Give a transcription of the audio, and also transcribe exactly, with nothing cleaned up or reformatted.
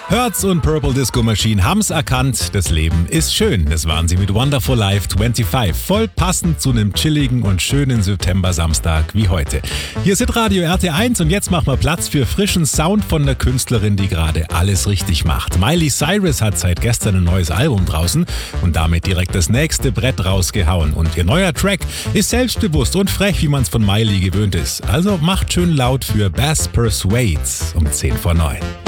Hertz und Purple Disco Machine haben's erkannt, das Leben ist schön. Das waren sie mit Wonderful Life fünfundzwanzig, voll passend zu einem chilligen und schönen September-Samstag wie heute. Hier ist Radio R T eins und jetzt machen wir Platz für frischen Sound von der Künstlerin, die gerade alles richtig macht. Miley Cyrus hat seit gestern ein neues Album draußen und damit direkt das nächste Brett rausgehauen. Und ihr neuer Track ist selbstbewusst und frech, wie man's von Miley gewöhnt ist. Also macht schön laut für Bass Persuades um zehn vor neun.